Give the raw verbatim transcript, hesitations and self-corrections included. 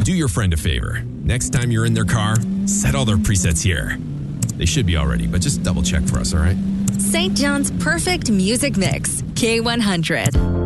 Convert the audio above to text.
Do your friend a favor. Next time you're in their car, set all their presets here. They should be already, but just double check for us, all right? Saint John's perfect music mix. K one hundred.